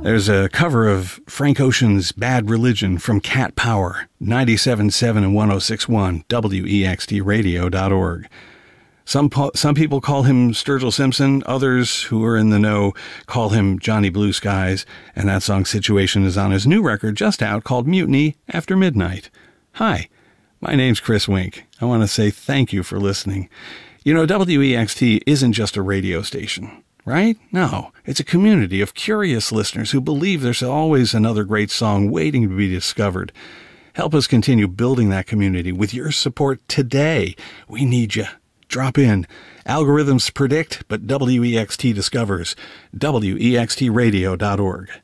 There's a cover of Frank Ocean's Bad Religion from Cat Power, 97.7 and 106.1, WEXTradio.org. Some people call him Sturgill Simpson. Others who are in the know call him Johnny Blue Skies. And that song Situation is on his new record just out called Mutiny After Midnight. Hi, my name's Chris Wink. I want to say thank you for listening. You know, WEXT isn't just a radio station, right? No, it's a community of curious listeners who believe there's always another great song waiting to be discovered. Help us continue building that community with your support today. We need you. Drop in. Algorithms predict, but WEXT discovers. WEXTradio.org.